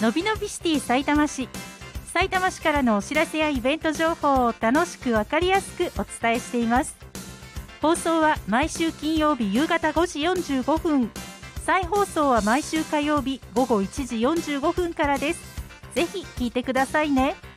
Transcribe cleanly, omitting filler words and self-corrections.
のびのびシティさいたま市。さいたま市からのお知らせやイベント情報を楽しくわかりやすくお伝えしています。放送は毎週金曜日夕方5時45分。再放送は毎週火曜日午後1時45分からです。ぜひ聞いてくださいね。